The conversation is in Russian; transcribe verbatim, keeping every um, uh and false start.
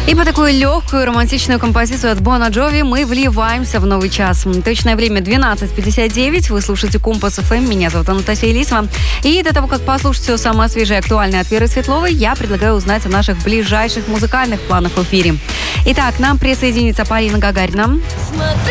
И по такую легкую романтичную композицию от Бона Джови мы вливаемся в новый час. Точное время двенадцать пятьдесят девять. Вы слушаете Компас эф эм. Меня зовут Анастасия Лисова. И до того, как послушать все самое свежее и актуальное от Веры Светловой, я предлагаю узнать о наших ближайших музыкальных планах в эфире. Итак, к нам присоединится Полина Гагарина. Смотри.